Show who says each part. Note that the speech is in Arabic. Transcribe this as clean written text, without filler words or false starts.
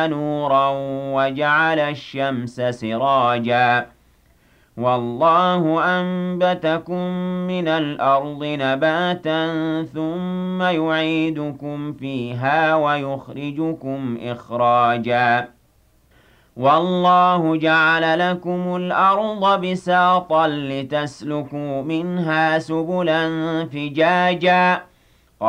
Speaker 1: نورا وجعل الشمس سراجا والله أنبتكم من الأرض نباتا ثم يعيدكم فيها ويخرجكم إخراجا والله جعل لكم الأرض بساطا لتسلكوا منها سبلا فجاجا